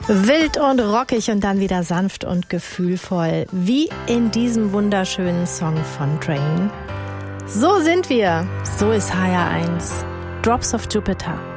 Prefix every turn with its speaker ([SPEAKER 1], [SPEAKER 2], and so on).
[SPEAKER 1] Wild und rockig und dann wieder sanft und gefühlvoll, wie in diesem wunderschönen Song von Train. So sind wir, so ist HR1. Drops of Jupiter.